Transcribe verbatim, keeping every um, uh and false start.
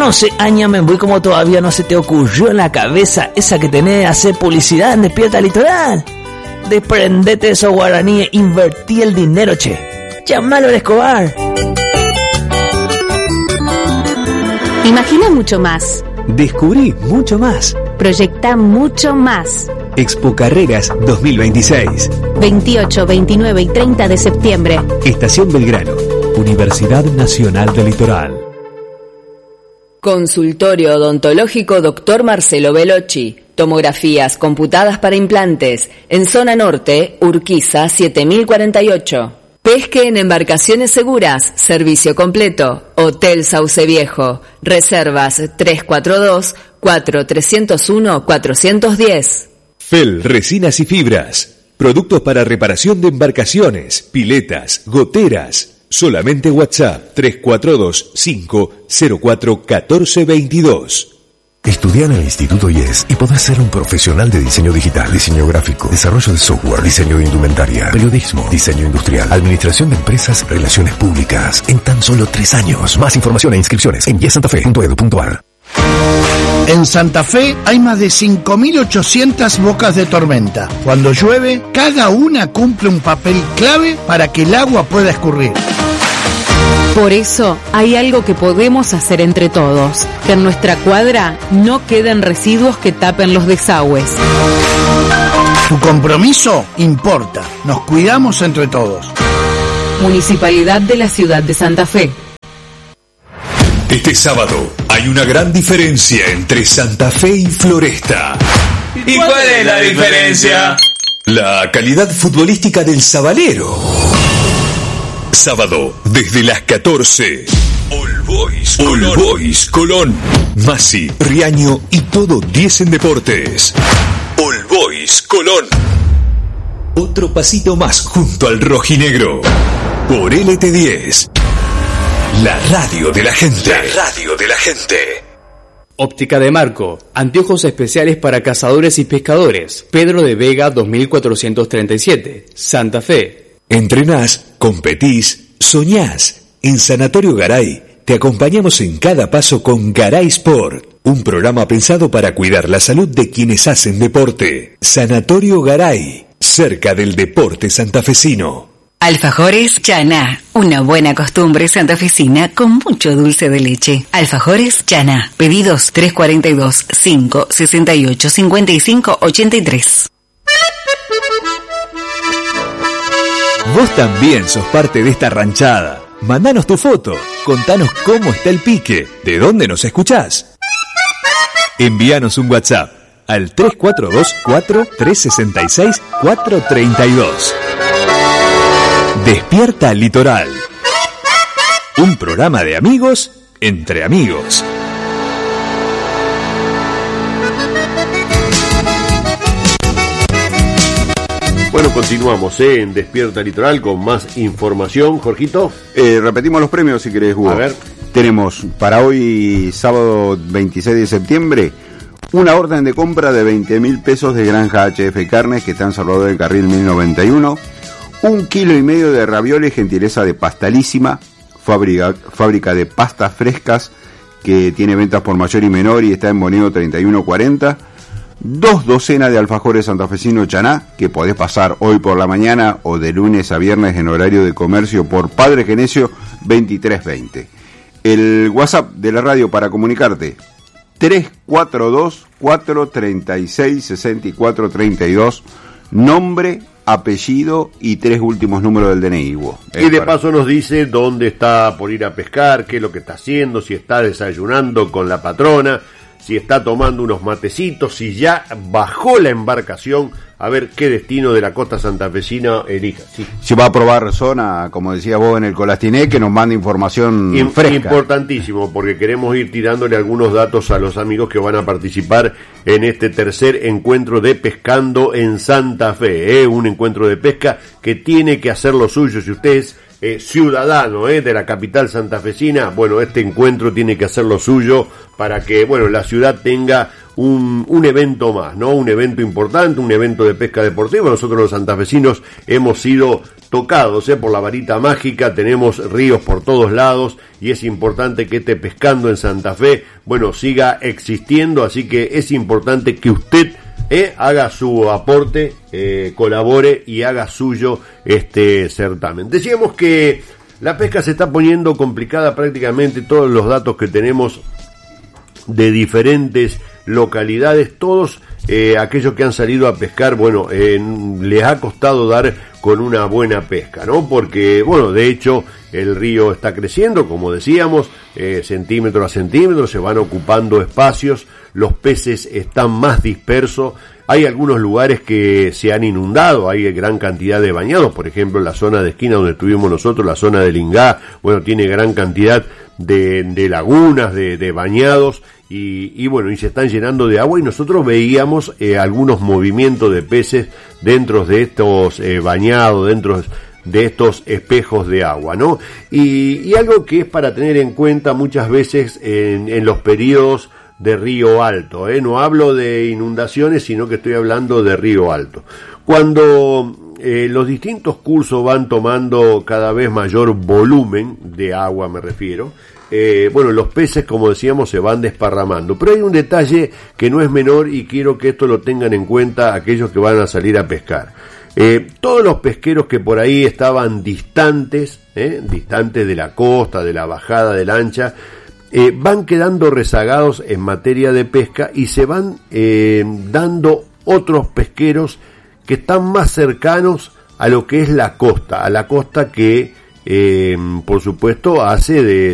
no sé, Añame, voy como todavía no se te ocurrió en la cabeza esa que tenés de hacer publicidad en Despierta Litoral. Desprendete de esos guaraníes, invertí el dinero, che. Llámalo al Escobar. Imagina mucho más. Descubrí mucho más. Proyecta mucho más. Expo Carreras dos mil veintiséis. veintiocho, veintinueve y treinta de septiembre. Estación Belgrano. Universidad Nacional del Litoral. Consultorio odontológico doctor Marcelo Bellocchi. Tomografías computadas para implantes. En zona norte, Urquiza siete mil cuarenta y ocho. Pesque en embarcaciones seguras. Servicio completo. Hotel Sauce Viejo. Reservas tres cuatro dos, cuatro tres cero uno, cuatro uno cero. F E L Resinas y Fibras. Productos para reparación de embarcaciones, piletas, goteras. Solamente WhatsApp tres cuatro dos, cinco cero cuatro, uno cuatro dos dos. Estudia en el Instituto I E S y podrás ser un profesional de diseño digital, diseño gráfico, desarrollo de software, diseño de indumentaria, periodismo, diseño industrial, administración de empresas, relaciones públicas, en tan solo tres años. Más información e inscripciones en i e s santa fe punto edu punto a r. En Santa Fe hay más de cinco mil ochocientas bocas de tormenta. Cuando llueve, cada una cumple un papel clave para que el agua pueda escurrir. Por eso hay algo que podemos hacer entre todos, que en nuestra cuadra no queden residuos que tapen los desagües. Tu compromiso importa. Nos cuidamos entre todos. Municipalidad de la Ciudad de Santa Fe. Este sábado hay una gran diferencia entre Santa Fe y Floresta. ¿Y cuál es la diferencia? La calidad futbolística del Sabalero. Sábado, desde las catorce. All Boys, All Boys Colón. Masi, Riaño y todo diez en deportes. All Boys Colón. Otro pasito más junto al rojinegro. Por L T diez. La radio de la gente. La radio de la gente. Óptica de Marco. Anteojos especiales para cazadores y pescadores. Pedro de Vega dos mil cuatrocientos treinta y siete. Santa Fe. Entrenás, competís, soñás. En Sanatorio Garay te acompañamos en cada paso con Garay Sport, un programa pensado para cuidar la salud de quienes hacen deporte. Sanatorio Garay, cerca del deporte santafesino. Alfajores Chaná, una buena costumbre santafesina con mucho dulce de leche. Alfajores Chaná, pedidos tres cuatro dos, cinco seis ocho, cinco cinco ocho tres. Vos también sos parte de esta ranchada. Mandanos tu foto, contanos cómo está el pique, de dónde nos escuchás. Envíanos un WhatsApp al tres cuatro dos, cuatro tres seis seis, cuatro tres dos. Despierta Litoral. Un programa de amigos entre amigos. Bueno, continuamos ¿eh? en Despierta Litoral con más información. Jorgito. Eh, repetimos los premios si querés, Hugo. A ver. Tenemos para hoy, sábado veintiséis de septiembre, una orden de compra de veinte mil pesos de Granja H F Carnes, que está en Salvador del Carril mil noventa y uno. Un kilo y medio de ravioles, gentileza de Pastalísima, fábrica, fábrica de pastas frescas, que tiene ventas por mayor y menor y está en Boneo treinta y uno cuarenta. Dos docenas de alfajores santafesino Chaná, que podés pasar hoy por la mañana o de lunes a viernes en horario de comercio por Padre Genesio veintitrés veinte. El WhatsApp de la radio para comunicarte, tres cuatro dos, cuatro tres seis, seis cuatro tres dos, nombre, apellido y tres últimos números del D N I. Hugo. Y de paso nos dice dónde está por ir a pescar, qué es lo que está haciendo, si está desayunando con la patrona, si está tomando unos matecitos, si ya bajó la embarcación, a ver qué destino de la costa santafesina elija. Sí. Si va a probar zona, como decía vos, en el Colastiné, que nos mande información In, fresca. Importantísimo, porque queremos ir tirándole algunos datos a los amigos que van a participar en este tercer encuentro de Pescando en Santa Fe. ¿eh? Un encuentro de pesca que tiene que hacer lo suyo. Si usted es eh, ciudadano eh, de la capital santafesina, bueno, este encuentro tiene que hacer lo suyo para que, bueno, la ciudad tenga un, un evento más, ¿no? Un evento importante, un evento de pesca deportiva. Nosotros los santafesinos hemos sido tocados ¿eh? por la varita mágica, tenemos ríos por todos lados y es importante que este Pescando en Santa Fe, bueno, siga existiendo, así que es importante que usted eh, haga su aporte, eh, colabore y haga suyo este certamen. Decíamos que la pesca se está poniendo complicada, prácticamente todos los datos que tenemos de diferentes localidades, todos eh, aquellos que han salido a pescar, bueno, eh, les ha costado dar con una buena pesca, ¿no? Porque, bueno, de hecho, el río está creciendo, como decíamos, eh, centímetro a centímetro, se van ocupando espacios, los peces están más dispersos, hay algunos lugares que se han inundado, hay gran cantidad de bañados, por ejemplo, en la zona de esquina donde estuvimos nosotros, la zona de Lingá, bueno, tiene gran cantidad de, de lagunas, de, de bañados, y, y bueno, y se están llenando de agua, y nosotros veíamos eh, algunos movimientos de peces dentro de estos eh, bañados, dentro de estos espejos de agua, ¿no? Y, y algo que es para tener en cuenta muchas veces en, en los periodos de río alto, ¿eh? No hablo de inundaciones, sino que estoy hablando de río alto. Cuando eh, los distintos cursos van tomando cada vez mayor volumen de agua, me refiero, eh, bueno, los peces, como decíamos, se van desparramando. Pero hay un detalle que no es menor y quiero que esto lo tengan en cuenta aquellos que van a salir a pescar. Eh, todos los pesqueros que por ahí estaban distantes, eh, distantes de la costa, de la bajada de lancha, Eh, van quedando rezagados en materia de pesca y se van eh, dando otros pesqueros que están más cercanos a lo que es la costa, a la costa que eh, por supuesto hace de